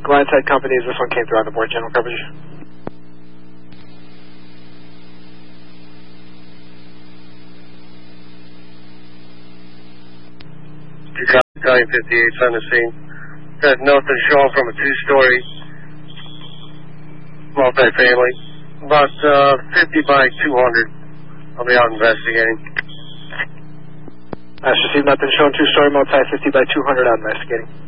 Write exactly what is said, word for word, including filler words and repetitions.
Glideside companies, this one came through on the board, general coverage. Battalion fifty-eight's on the scene. Got nothing showing from a two-story multifamily. About uh, fifty by two hundred. I'll be out investigating. I received nothing showing two-story multi, fifty by two hundred, out investigating.